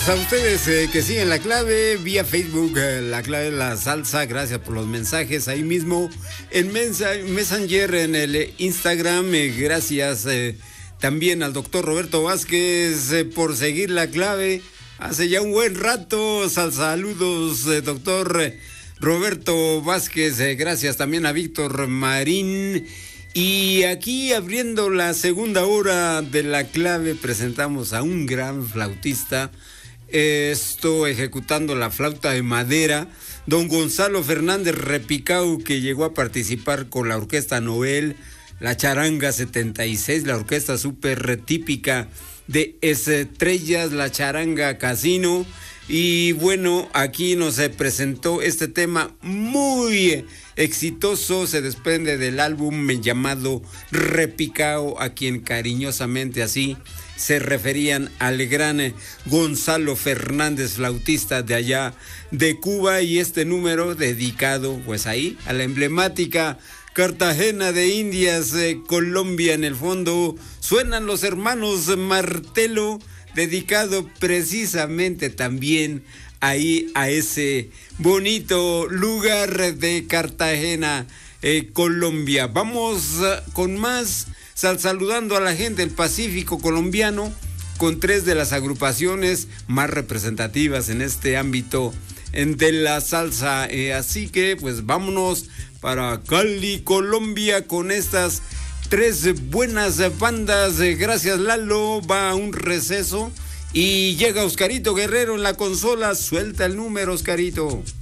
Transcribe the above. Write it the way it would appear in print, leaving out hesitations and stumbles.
A ustedes que siguen La Clave vía Facebook, La Clave La Salsa, gracias por los mensajes ahí mismo en Messenger, en el Instagram, gracias también al doctor Roberto Vázquez por seguir La Clave hace ya un buen rato. Saludos, doctor Roberto Vázquez, gracias también a Víctor Marín. Y aquí abriendo la segunda hora de La Clave presentamos a un gran flautista, ejecutando la flauta de madera, don Gonzalo Fernández Repicau, que llegó a participar con la Orquesta Noel, la Charanga 76, la orquesta súper típica de Estrellas, la Charanga Casino. Y bueno, aquí nos presentó este tema muy exitoso, se desprende del álbum llamado Repicao, a quien cariñosamente así se referían al gran Gonzalo Fernández, flautista de allá de Cuba, y este número dedicado pues ahí a la emblemática Cartagena de Indias, Colombia. En el fondo suenan los hermanos Martelo, dedicado precisamente también ahí a ese bonito lugar de Cartagena, Colombia. Vamos con más, saludando a la gente del Pacífico colombiano, con tres de las agrupaciones más representativas en este ámbito de la salsa. Así que pues vámonos para Cali, Colombia, con estas tres buenas bandas. Gracias, Lalo. Va a un receso y llega Oscarito Guerrero en la consola. Suelta el número, Oscarito.